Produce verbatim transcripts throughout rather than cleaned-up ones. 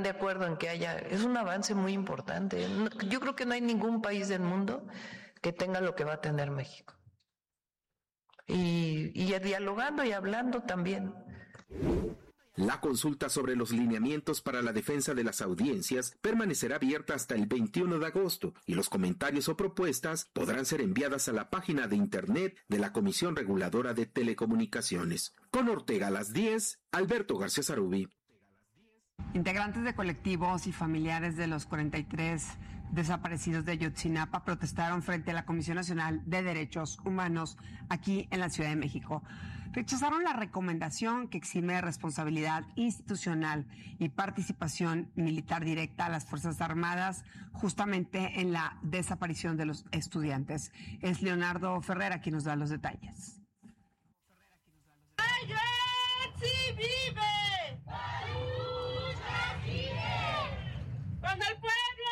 de acuerdo en que haya, es un avance muy importante. Yo creo que no hay ningún país del mundo que tenga lo que va a tener México. Y, y dialogando y hablando también. La consulta sobre los lineamientos para la defensa de las audiencias permanecerá abierta hasta el veintiuno de agosto y los comentarios o propuestas podrán ser enviadas a la página de internet de la Comisión Reguladora de Telecomunicaciones. Con Ortega a las diez, Alberto García Zarubi. Integrantes de colectivos y familiares de los cuarenta y tres desaparecidos de Ayotzinapa protestaron frente a la Comisión Nacional de Derechos Humanos aquí en la Ciudad de México. Rechazaron la recomendación que exime responsabilidad institucional y participación militar directa a las Fuerzas Armadas justamente en la desaparición de los estudiantes. Es Leonardo Ferrera quien nos da los detalles. ¡Ayotzi vive! ¡Barucha sigue! ¡Cuando el pueblo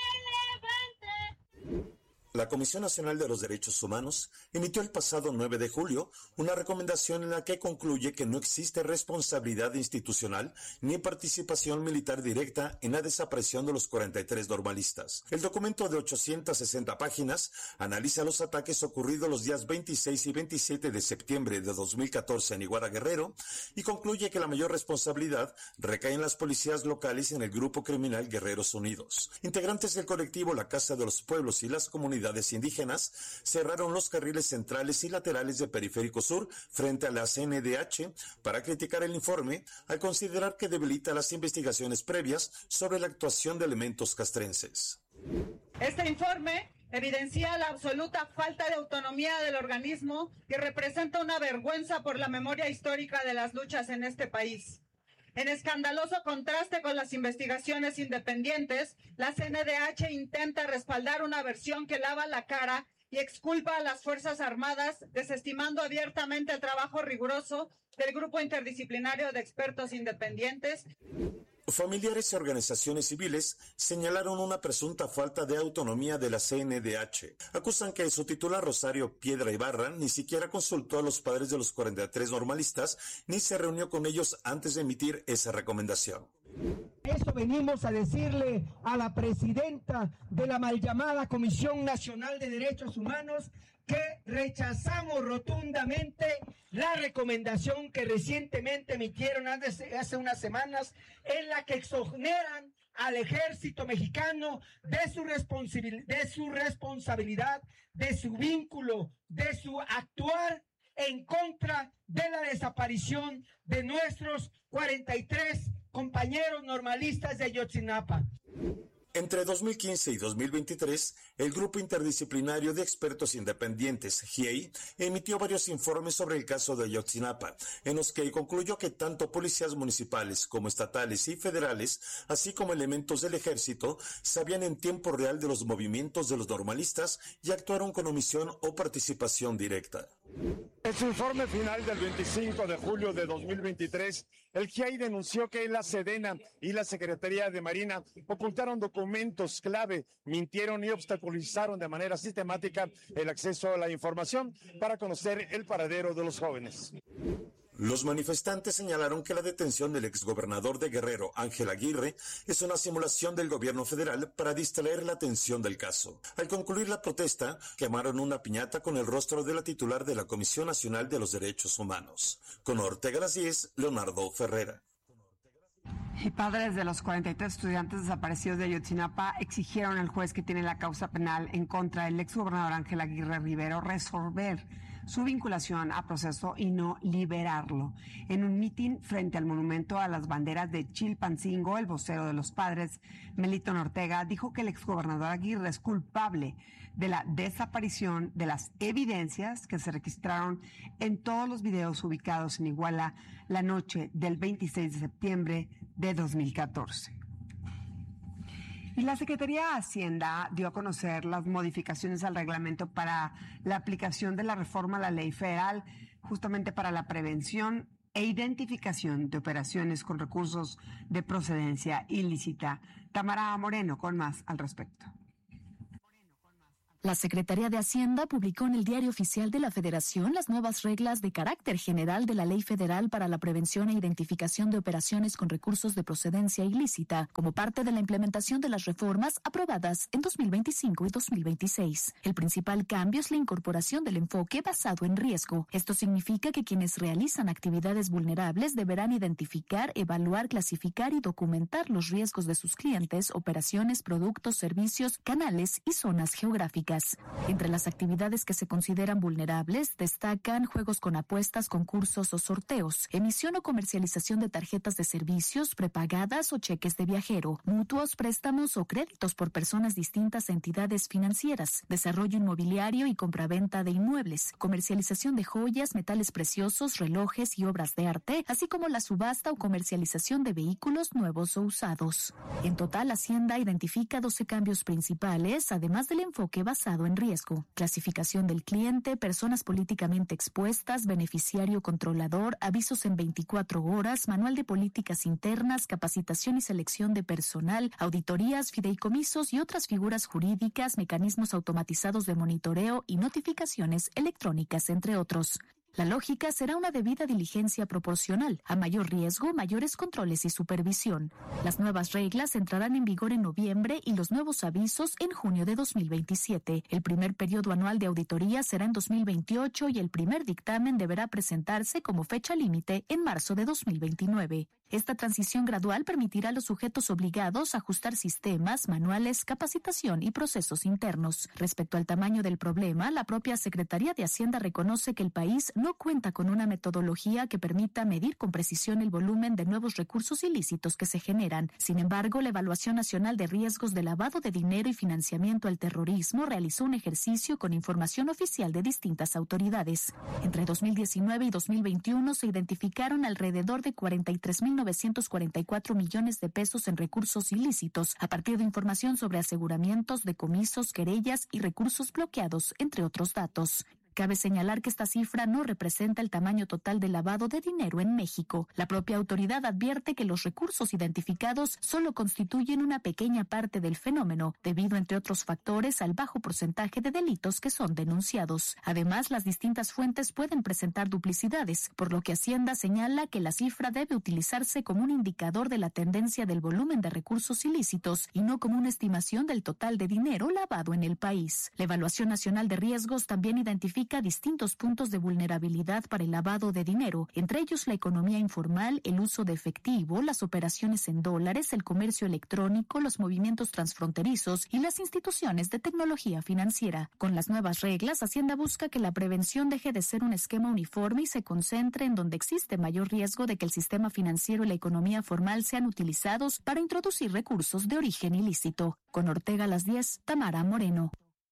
se levante! La Comisión Nacional de los Derechos Humanos emitió el pasado nueve de julio una recomendación en la que concluye que no existe responsabilidad institucional ni participación militar directa en la desaparición de los cuarenta y tres normalistas. El documento de ochocientas sesenta páginas analiza los ataques ocurridos los días veintiséis y veintisiete de septiembre de dos mil catorce en Iguala Guerrero y concluye que la mayor responsabilidad recae en las policías locales y en el grupo criminal Guerreros Unidos. Integrantes del colectivo La Casa de los Pueblos y las comunidades indígenas cerraron los carriles centrales y laterales de Periférico Sur frente a la C N D H para criticar el informe al considerar que debilita las investigaciones previas sobre la actuación de elementos castrenses. Este informe evidencia la absoluta falta de autonomía del organismo que representa una vergüenza por la memoria histórica de las luchas en este país. En escandaloso contraste con las investigaciones independientes, la C N D H intenta respaldar una versión que lava la cara y exculpa a las Fuerzas Armadas, desestimando abiertamente el trabajo riguroso del Grupo Interdisciplinario de Expertos Independientes. Familiares y organizaciones civiles señalaron una presunta falta de autonomía de la C N D H. Acusan que su titular Rosario Piedra Ibarra ni siquiera consultó a los padres de los cuarenta y tres normalistas ni se reunió con ellos antes de emitir esa recomendación. Eso venimos a decirle a la presidenta de la mal llamada Comisión Nacional de Derechos Humanos que rechazamos rotundamente la recomendación que recientemente emitieron hace, hace unas semanas en la que exoneran al ejército mexicano de su, responsabil- de su responsabilidad, de su vínculo, de su actuar en contra de la desaparición de nuestros cuarenta y tres compañeros normalistas de Ayotzinapa. Entre dos mil quince y dos mil veintitrés, el Grupo Interdisciplinario de Expertos Independientes, G I E I, emitió varios informes sobre el caso de Ayotzinapa, en los que concluyó que tanto policías municipales como estatales y federales, así como elementos del ejército, sabían en tiempo real de los movimientos de los normalistas y actuaron con omisión o participación directa. En su informe final del veinticinco de julio de dos mil veintitrés, el G I E I denunció que la Sedena y la Secretaría de Marina ocultaron documentos clave, mintieron y obstaculizaron de manera sistemática el acceso a la información para conocer el paradero de los jóvenes. Los manifestantes señalaron que la detención del exgobernador de Guerrero, Ángel Aguirre, es una simulación del gobierno federal para distraer la atención del caso. Al concluir la protesta, quemaron una piñata con el rostro de la titular de la Comisión Nacional de los Derechos Humanos. Con Ortega a las diez, Leonardo Ferrera. Y padres de los cuarenta y tres estudiantes desaparecidos de Ayotzinapa exigieron al juez que tiene la causa penal en contra del exgobernador Ángel Aguirre Rivero resolver su vinculación a proceso y no liberarlo. En un mitin frente al monumento a las banderas de Chilpancingo, el vocero de los padres, Melitón Ortega, dijo que el exgobernador Aguirre es culpable de la desaparición de las evidencias que se registraron en todos los videos ubicados en Iguala la noche del veintiséis de septiembre de dos mil catorce. Y la Secretaría de Hacienda dio a conocer las modificaciones al reglamento para la aplicación de la reforma a la ley federal, justamente para la prevención e identificación de operaciones con recursos de procedencia ilícita. Tamara Moreno con más al respecto. La Secretaría de Hacienda publicó en el Diario Oficial de la Federación las nuevas reglas de carácter general de la Ley Federal para la Prevención e Identificación de Operaciones con Recursos de Procedencia Ilícita, como parte de la implementación de las reformas aprobadas en dos mil veinticinco y dos mil veintiséis. El principal cambio es la incorporación del enfoque basado en riesgo. Esto significa que quienes realizan actividades vulnerables deberán identificar, evaluar, clasificar y documentar los riesgos de sus clientes, operaciones, productos, servicios, canales y zonas geográficas. Entre las actividades que se consideran vulnerables destacan juegos con apuestas, concursos o sorteos, emisión o comercialización de tarjetas de servicios, prepagadas o cheques de viajero, mutuos, préstamos o créditos por personas distintas a entidades financieras, desarrollo inmobiliario y compraventa de inmuebles, comercialización de joyas, metales preciosos, relojes y obras de arte, así como la subasta o comercialización de vehículos nuevos o usados. En total, Hacienda identifica doce cambios principales, además del enfoque basado en riesgo: clasificación del cliente, personas políticamente expuestas, beneficiario controlador, avisos en veinticuatro horas, manual de políticas internas, capacitación y selección de personal, auditorías, fideicomisos y otras figuras jurídicas, mecanismos automatizados de monitoreo y notificaciones electrónicas, entre otros. La lógica será una debida diligencia proporcional. A mayor riesgo, mayores controles y supervisión. Las nuevas reglas entrarán en vigor en noviembre y los nuevos avisos en junio de dos mil veintisiete. El primer periodo anual de auditoría será en dos mil veintiocho y el primer dictamen deberá presentarse como fecha límite en marzo de dos mil veintinueve. Esta transición gradual permitirá a los sujetos obligados ajustar sistemas, manuales, capacitación y procesos internos. Respecto al tamaño del problema, la propia Secretaría de Hacienda reconoce que el país no cuenta con una metodología que permita medir con precisión el volumen de nuevos recursos ilícitos que se generan. Sin embargo, la Evaluación Nacional de Riesgos de Lavado de Dinero y Financiamiento al Terrorismo realizó un ejercicio con información oficial de distintas autoridades. Entre dos mil diecinueve y dos mil veintiuno se identificaron alrededor de cuarenta y tres mil novecientos cuarenta y cuatro millones de pesos en recursos ilícitos a partir de información sobre aseguramientos, decomisos, querellas y recursos bloqueados, entre otros datos. Cabe señalar que esta cifra no representa el tamaño total del lavado de dinero en México. La propia autoridad advierte que los recursos identificados solo constituyen una pequeña parte del fenómeno, debido, entre otros factores, al bajo porcentaje de delitos que son denunciados. Además, las distintas fuentes pueden presentar duplicidades, por lo que Hacienda señala que la cifra debe utilizarse como un indicador de la tendencia del volumen de recursos ilícitos y no como una estimación del total de dinero lavado en el país. La Evaluación Nacional de Riesgos también identifica distintos puntos de vulnerabilidad para el lavado de dinero, entre ellos la economía informal, el uso de efectivo, las operaciones en dólares, el comercio electrónico, los movimientos transfronterizos y las instituciones de tecnología financiera. Con las nuevas reglas, Hacienda busca que la prevención deje de ser un esquema uniforme y se concentre en donde existe mayor riesgo de que el sistema financiero y la economía formal sean utilizados para introducir recursos de origen ilícito. Con Ortega a las diez, Tamara Moreno.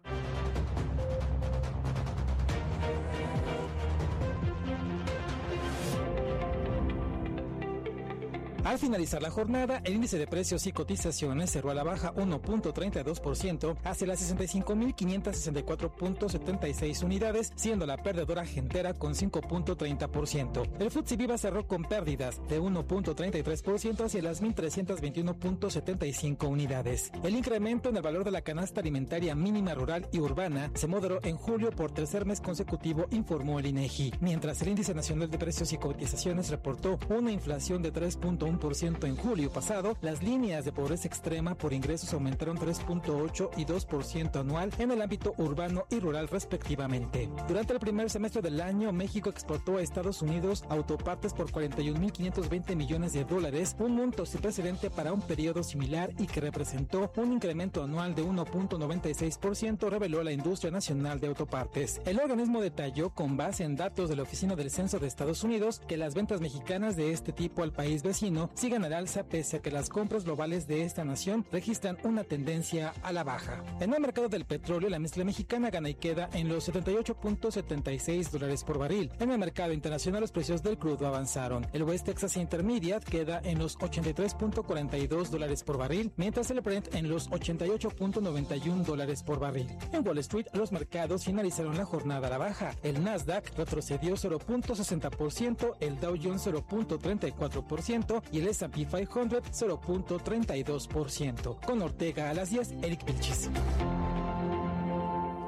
Al finalizar la jornada, el índice de precios y cotizaciones cerró a la baja uno punto treinta y dos por ciento hacia las sesenta y cinco mil quinientos sesenta y cuatro punto setenta y seis unidades, siendo la perdedora Gentera con cinco punto treinta por ciento. El F T S E Viva cerró con pérdidas de uno punto treinta y tres por ciento hacia las mil trescientos veintiuno punto setenta y cinco unidades. El incremento en el valor de la canasta alimentaria mínima rural y urbana se moderó en julio por tercer mes consecutivo, informó el INEGI, mientras el índice nacional de precios y cotizaciones reportó una inflación de tres punto uno por ciento en julio pasado. Las líneas de pobreza extrema por ingresos aumentaron tres punto ocho y dos por ciento anual en el ámbito urbano y rural respectivamente. Durante el primer semestre del año, México exportó a Estados Unidos autopartes por cuarenta y un mil quinientos veinte millones de dólares, un monto sin precedente para un periodo similar y que representó un incremento anual de uno punto noventa y seis por ciento, reveló la Industria Nacional de Autopartes. El organismo detalló, con base en datos de la Oficina del Censo de Estados Unidos, que las ventas mexicanas de este tipo al país vecino sigan al alza pese a que las compras globales de esta nación registran una tendencia a la baja. En el mercado del petróleo, la mezcla mexicana gana y queda en los setenta y ocho punto setenta y seis dólares por barril. En el mercado internacional, los precios del crudo avanzaron. El West Texas Intermediate queda en los ochenta y tres punto cuarenta y dos dólares por barril, mientras el Brent en los ochenta y ocho punto noventa y uno dólares por barril. En Wall Street, los mercados finalizaron la jornada a la baja. El Nasdaq retrocedió cero punto sesenta por ciento, el Dow Jones cero punto treinta y cuatro por ciento y el ese and pe quinientos cero punto treinta y dos por ciento. Con Ortega a las diez, Eric Vilchis.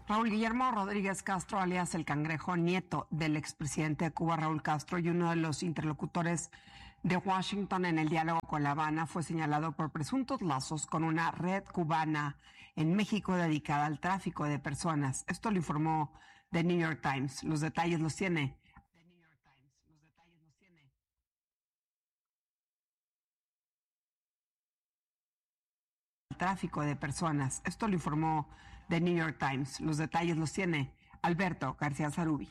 Raúl Guillermo Rodríguez Castro, alias El Cangrejo, nieto del expresidente de Cuba, Raúl Castro, y uno de los interlocutores de Washington en el diálogo con La Habana, fue señalado por presuntos lazos con una red cubana en México dedicada al tráfico de personas. Esto lo informó The New York Times. Los detalles los tiene. The New York Times. Los detalles los tiene. El tráfico de personas. Esto lo informó The New York Times. Los detalles los tiene Alberto García Zarubi.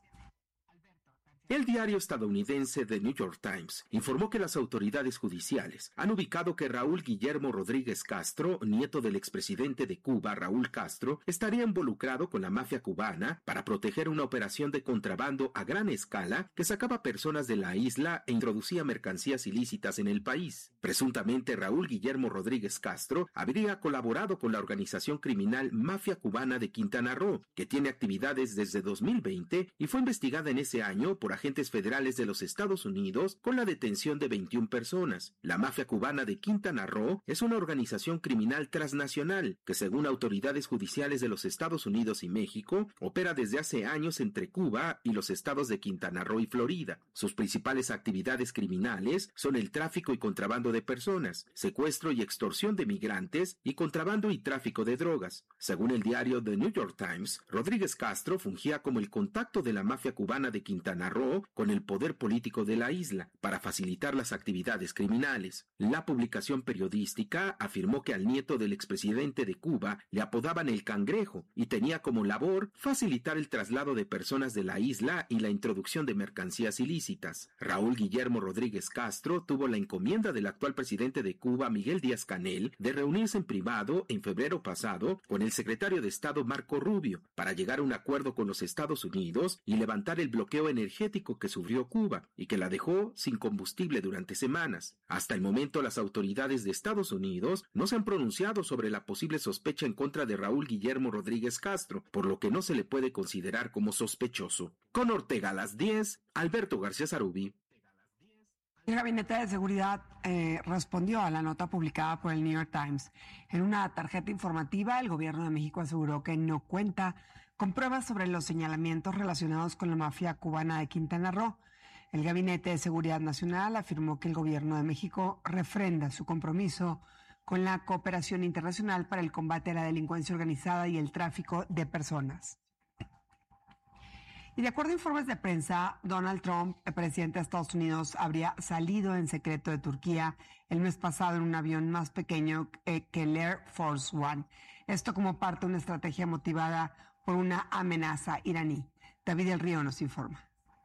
El diario estadounidense The New York Times informó que las autoridades judiciales han ubicado que Raúl Guillermo Rodríguez Castro, nieto del expresidente de Cuba, Raúl Castro, estaría involucrado con la mafia cubana para proteger una operación de contrabando a gran escala que sacaba personas de la isla e introducía mercancías ilícitas en el país. Presuntamente, Raúl Guillermo Rodríguez Castro habría colaborado con la organización criminal Mafia Cubana de Quintana Roo, que tiene actividades desde dos mil veinte y fue investigada en ese año por agentes federales de los Estados Unidos con la detención de veintiuna personas. La mafia cubana de Quintana Roo es una organización criminal transnacional que, según autoridades judiciales de los Estados Unidos y México, opera desde hace años entre Cuba y los estados de Quintana Roo y Florida. Sus principales actividades criminales son el tráfico y contrabando de personas, secuestro y extorsión de migrantes y contrabando y tráfico de drogas. Según el diario The New York Times, Rodríguez Castro fungía como el contacto de la mafia cubana de Quintana Roo con el poder político de la isla para facilitar las actividades criminales. La publicación periodística afirmó que al nieto del expresidente de Cuba le apodaban el Cangrejo y tenía como labor facilitar el traslado de personas de la isla y la introducción de mercancías ilícitas. Raúl Guillermo Rodríguez Castro tuvo la encomienda del actual presidente de Cuba, Miguel Díaz-Canel, de reunirse en privado en febrero pasado con el secretario de Estado Marco Rubio para llegar a un acuerdo con los Estados Unidos y levantar el bloqueo energético que sufrió Cuba y que la dejó sin combustible durante semanas. Hasta el momento, las autoridades de Estados Unidos no se han pronunciado sobre la posible sospecha en contra de Raúl Guillermo Rodríguez Castro, por lo que no se le puede considerar como sospechoso. Con Ortega a las diez, Alberto García Zarubi. El Gabinete de Seguridad eh, respondió a la nota publicada por el New York Times. En una tarjeta informativa, el gobierno de México aseguró que no cuenta con pruebas sobre los señalamientos relacionados con la mafia cubana de Quintana Roo. El Gabinete de Seguridad Nacional afirmó que el gobierno de México refrenda su compromiso con la cooperación internacional para el combate a la delincuencia organizada y el tráfico de personas. Y de acuerdo a informes de prensa, Donald Trump, el presidente de Estados Unidos, habría salido en secreto de Turquía el mes pasado en un avión más pequeño que el Air Force One. Esto como parte de una estrategia motivada por una amenaza iraní. David del Río nos informa.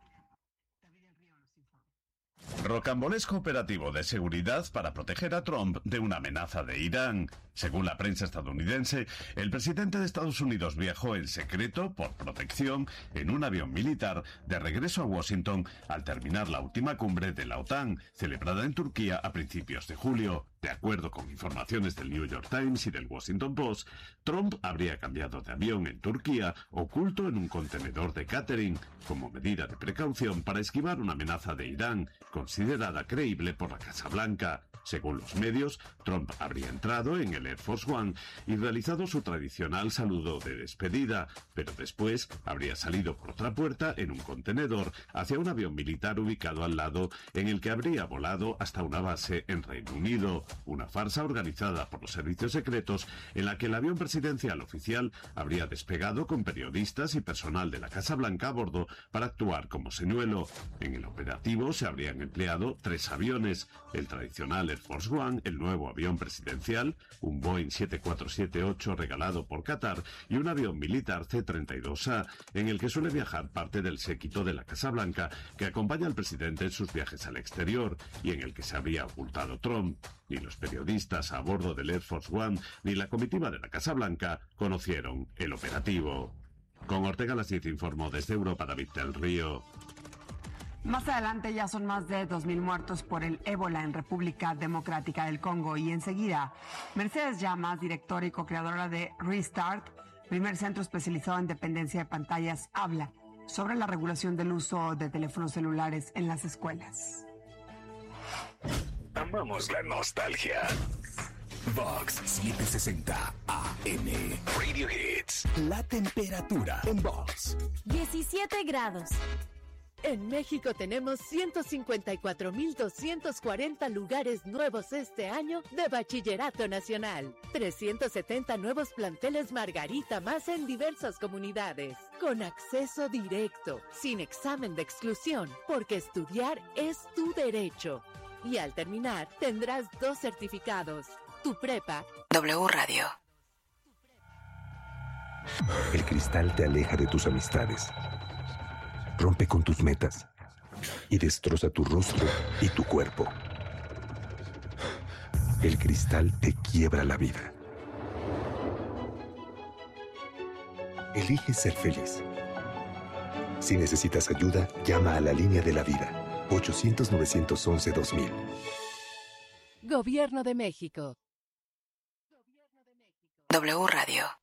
Rocambolesco operativo de seguridad para proteger a Trump de una amenaza de Irán. Según la prensa estadounidense, el presidente de Estados Unidos viajó en secreto, por protección, en un avión militar de regreso a Washington al terminar la última cumbre de la OTAN, celebrada en Turquía a principios de julio. De acuerdo con informaciones del New York Times y del Washington Post, Trump habría cambiado de avión en Turquía, oculto en un contenedor de catering, como medida de precaución para esquivar una amenaza de Irán, considerada creíble por la Casa Blanca. Según los medios, Trump habría entrado en el Air Force One y realizado su tradicional saludo de despedida, pero después habría salido por otra puerta en un contenedor hacia un avión militar ubicado al lado, en el que habría volado hasta una base en Reino Unido. Una farsa organizada por los servicios secretos en la que el avión presidencial oficial habría despegado con periodistas y personal de la Casa Blanca a bordo para actuar como señuelo. En el operativo se habrían empleado tres aviones: el tradicional Air Force One, el nuevo avión presidencial, un Boeing siete cuatro siete ocho regalado por Qatar y un avión militar C treinta y dos A, en el que suele viajar parte del séquito de la Casa Blanca que acompaña al presidente en sus viajes al exterior y en el que se habría ocultado Trump. Ni los periodistas a bordo del Air Force One ni la comitiva de la Casa Blanca conocieron el operativo. Con Ortega a las diez informó desde Europa David del Río. Más adelante ya son más de dos mil muertos por el ébola en República Democrática del Congo. Y enseguida, Mercedes Llamas, directora y co-creadora de Restart, primer centro especializado en dependencia de pantallas, habla sobre la regulación del uso de teléfonos celulares en las escuelas. Amamos la nostalgia. Vox setecientos sesenta A M. Radio Hits. La temperatura en Vox. diecisiete grados. En México tenemos ciento cincuenta y cuatro mil doscientos cuarenta lugares nuevos este año de Bachillerato Nacional. trescientos setenta nuevos planteles Margarita más en diversas comunidades. Con acceso directo, sin examen de exclusión, porque estudiar es tu derecho. Y al terminar, tendrás dos certificados. Tu prepa. W Radio. El cristal te aleja de tus amistades. Rompe con tus metas y destroza tu rostro y tu cuerpo. El cristal te quiebra la vida. Elige ser feliz. Si necesitas ayuda, llama a la línea de la vida. ochocientos, novecientos once, dos mil. Gobierno de México. W Radio.